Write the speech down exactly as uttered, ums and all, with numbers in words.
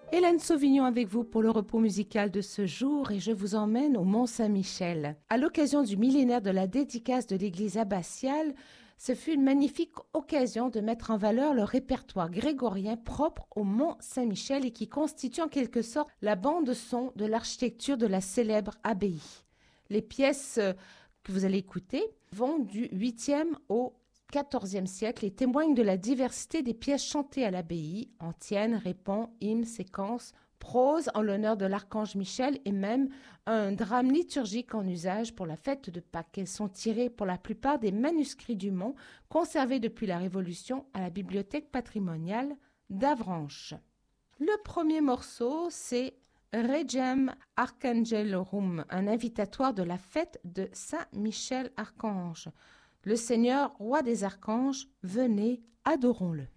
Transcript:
Hélène Sauvignon avec vous pour le repos musical de ce jour et je vous emmène au Mont-Saint-Michel. À l'occasion du millénaire de la dédicace de l'église abbatiale, ce fut une magnifique occasion de mettre en valeur le répertoire grégorien propre au Mont-Saint-Michel et qui constitue en quelque sorte la bande-son de l'architecture de la célèbre abbaye. Les pièces que vous allez écouter vont du huitième au quatorzième siècle et témoignent de la diversité des pièces chantées à l'abbaye, antiennes, répons, hymnes, séquences, prose en l'honneur de l'archange Michel et même un drame liturgique en usage pour la fête de Pâques. Elles sont tirées pour la plupart des manuscrits du Mont, conservés depuis la Révolution à la bibliothèque patrimoniale d'Avranches. Le premier morceau, c'est Regem Archangelorum, un invitatoire de la fête de Saint-Michel-Archange. Le Seigneur, roi des archanges, venez, adorons-le.